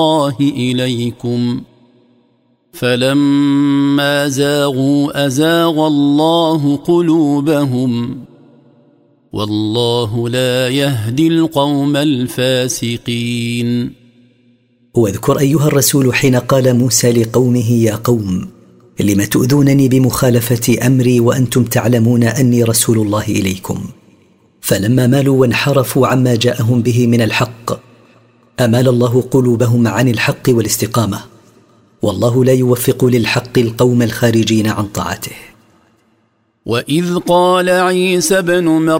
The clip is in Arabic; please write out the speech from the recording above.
الله إليكم فلما زاغوا أزاغ الله قلوبهم والله لا يهدي القوم الفاسقين. واذكر أيها الرسول حين قال موسى لقومه يا قوم لم تؤذونني بمخالفة أمري وأنتم تعلمون أني رسول الله إليكم. فلما مالوا وانحرفوا عما جاءهم به من الحق أمال الله قلوبهم عن الحق والاستقامة، والله لا يوفق للحق القوم الخارجين عن طاعته. وإذ قال عيسى بن